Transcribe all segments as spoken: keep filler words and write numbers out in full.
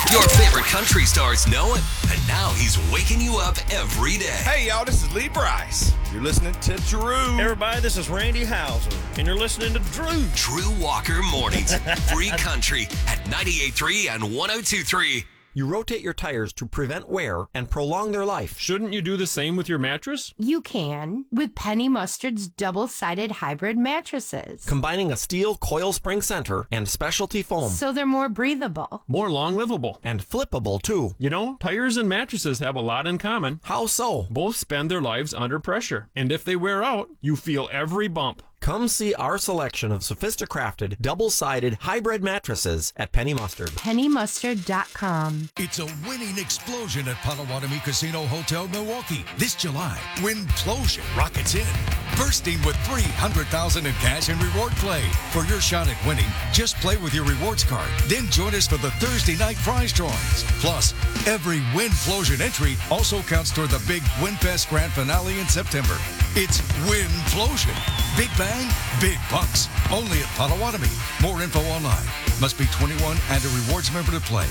Your favorite country stars know it, and now he's waking you up every day. Hey, y'all, this is Lee Bryce. You're listening to Drew. Hey, everybody, this is Randy Houser, and you're listening to Drew. Drew Walker Mornings, free country at ninety-eight point three and one oh two point three. You rotate your tires to prevent wear and prolong their life. Shouldn't you do the same with your mattress? You can with Penny Mustard's double-sided hybrid mattresses. Combining a steel coil spring center and specialty foam. So they're more breathable. More long-livable. And flippable, too. You know, tires and mattresses have a lot in common. How so? Both spend their lives under pressure. And if they wear out, you feel every bump. Come see our selection of sophisticrafted, double-sided hybrid mattresses at Penny Mustard. penny mustard dot com. It's a winning explosion at Potawatomi Casino Hotel Milwaukee. This July, Winplosion rockets in, bursting with three hundred thousand dollars in cash and reward play. For your shot at winning, just play with your rewards card. Then join us for the Thursday night prize drawings. Plus, every Winplosion entry also counts toward the big WinFest Grand Finale in September. It's Winplosion. Big bang, big bucks. Only at Potawatomi. More info online. Must be twenty-one and a rewards member to play.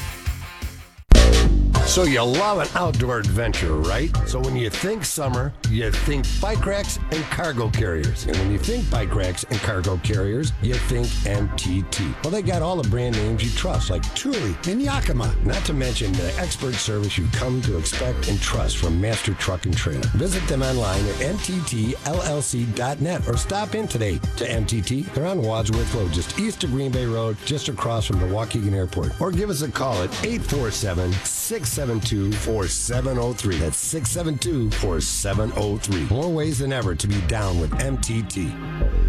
So you love an outdoor adventure, right? So when you think summer, you think bike racks and cargo carriers. And when you think bike racks and cargo carriers, you think M T T. Well, they got all the brand names you trust, like Thule and Yakima. Not to mention the expert service you come to expect and trust from Master Truck and Trailer. Visit them online at M T T L L C dot net or stop in today to M T T. They're on Wadsworth Road, just east of Green Bay Road, just across from the Waukegan Airport. Or give us a call at eight four seven, six seven two, four seven zero three. That's six seven two, four seven zero three. More ways than ever to be down with M T T.